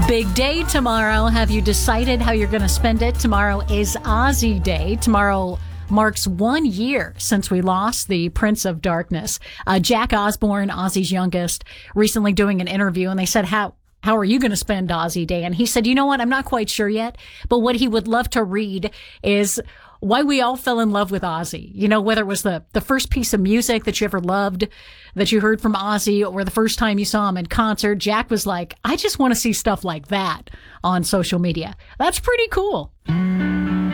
Big day tomorrow. Have you decided how you're going to spend it? Tomorrow is Ozzy Day. Tomorrow marks 1 year since we lost the Prince of Darkness. Jack Osbourne, Ozzy's youngest, recently doing an interview, and they said, how are you going to spend Ozzy Day? And he said, you know what? I'm not quite sure yet, but what he would love to read is why we all fell in love with Ozzy. You know, whether it was the first piece of music that you ever loved, that you heard from Ozzy, or the first time you saw him in concert. Jack was like, I just want to see stuff like that on social media. That's pretty cool.